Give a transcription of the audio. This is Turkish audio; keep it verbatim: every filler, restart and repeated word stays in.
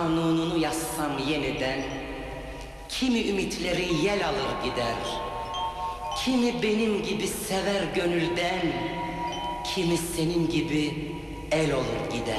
kanununu yazsam yeniden, kimi ümitleri yel alır gider, kimi benim gibi sever gönülden, kimi senin gibi el olur gider.